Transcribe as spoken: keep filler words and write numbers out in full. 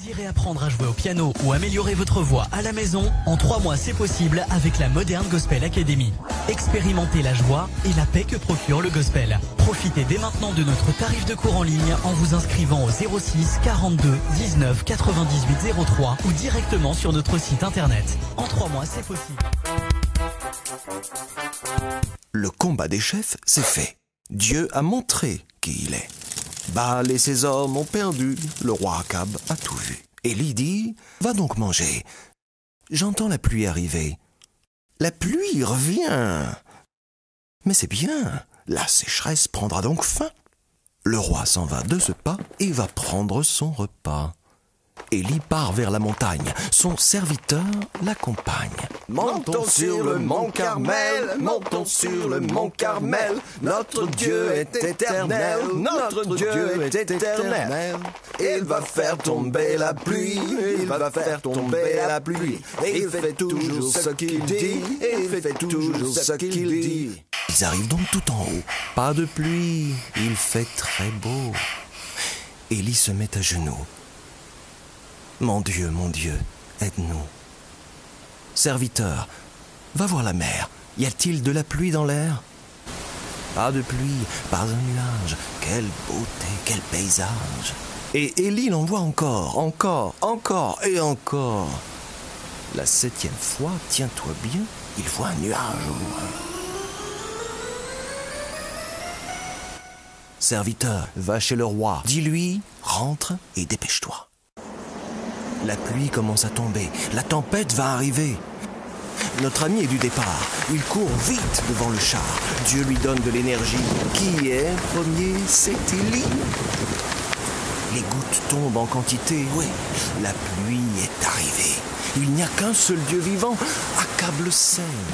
désirez apprendre à jouer au piano ou améliorer votre voix à la maison, en trois mois c'est possible avec la Modern Gospel Academy. Expérimentez la joie et la paix que procure le gospel. Profitez dès maintenant de notre tarif de cours en ligne en vous inscrivant au zéro six quarante-deux dix-neuf quatre-vingt-dix-huit zéro trois ou directement sur notre site internet. En trois mois c'est possible. Le combat des chefs, c'est fait. Dieu a montré qui il est. Baal et ses hommes ont perdu, le roi Akab a tout vu. Élie dit, va donc manger. J'entends la pluie arriver. La pluie revient. Mais c'est bien, la sécheresse prendra donc fin. Le roi s'en va de ce pas et va prendre son repas. Élie part vers la montagne, son serviteur l'accompagne. Montons sur le mont Carmel, montons sur le mont Carmel. Notre Dieu est éternel, notre Dieu est éternel. Il va faire tomber la pluie, il va faire tomber la pluie. Et il fait toujours ce qu'il dit, il fait toujours ce qu'il dit. Ils arrivent donc tout en haut. Pas de pluie, il fait très beau. Élie se met à genoux. Mon Dieu, mon Dieu, aide-nous. Serviteur, va voir la mer. Y a-t-il de la pluie dans l'air? Pas de pluie, pas un nuage. Quelle beauté, quel paysage. Et Élie l'envoie encore, encore, encore et encore. La septième fois, tiens-toi bien, il voit un nuage au loin. Serviteur, va chez le roi. Dis-lui, rentre et dépêche-toi. La pluie commence à tomber, la tempête va arriver. Notre ami est du départ, il court vite devant le char. Dieu lui donne de l'énergie. Qui est premier? C'est Élie. Les gouttes tombent en quantité, oui, la pluie est arrivée. Il n'y a qu'un seul Dieu vivant, Akab le sait.